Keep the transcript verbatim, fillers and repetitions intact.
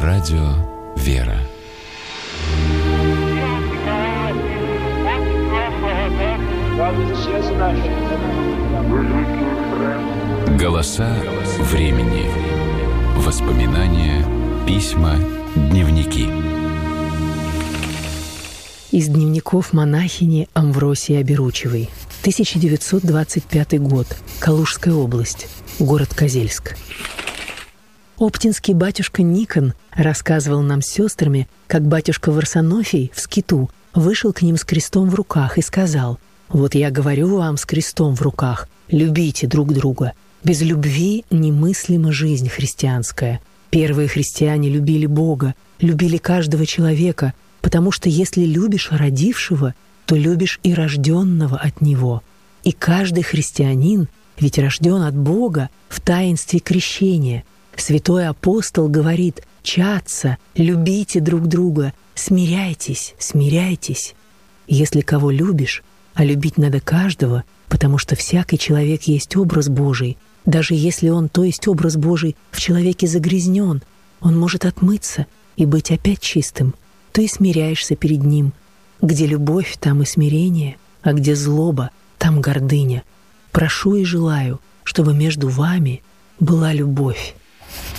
Радио «Вера». Голоса времени. Воспоминания, письма, дневники. Из дневников монахини Амвросии Оберучевой. тысяча девятьсот двадцать пятый год. Калужская область. Город Козельск. Оптинский батюшка Никон рассказывал нам с сестрами, как батюшка Варсонофий в скиту вышел к ним с крестом в руках и сказал: «Вот я говорю вам с крестом в руках, любите друг друга. Без любви немыслима жизнь христианская. Первые христиане любили Бога, любили каждого человека, потому что если любишь родившего, то любишь и рожденного от Него. И каждый христианин ведь рожден от Бога в таинстве крещения. Святой апостол говорит: «Чадца, любите друг друга, смиряйтесь, смиряйтесь». Если кого любишь, а любить надо каждого, потому что всякий человек есть образ Божий, даже если он, то есть образ Божий, в человеке загрязнен, он может отмыться и быть опять чистым, то и смиряешься перед ним. Где любовь, там и смирение, а где злоба, там гордыня. Прошу и желаю, чтобы между вами была любовь.